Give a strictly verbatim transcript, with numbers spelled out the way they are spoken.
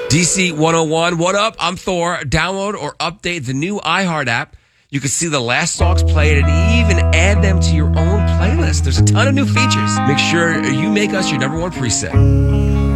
D C one oh one, what up? I'm Thor. Download or update the new iHeart app. You can see the last songs played and even add them to your own playlist. There's a ton of new features. Make sure you make us your number one preset.